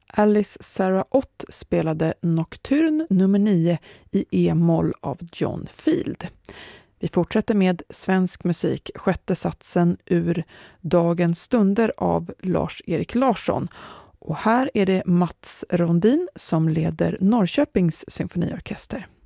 Alice Sarah Ott spelade Nocturne nummer 9 i E-moll av John Field. Vi fortsätter med svensk musik, sjätte satsen ur Dagens stunder av Lars-Erik Larsson. Och här är det Mats Rondin som leder Norrköpings symfoniorkester.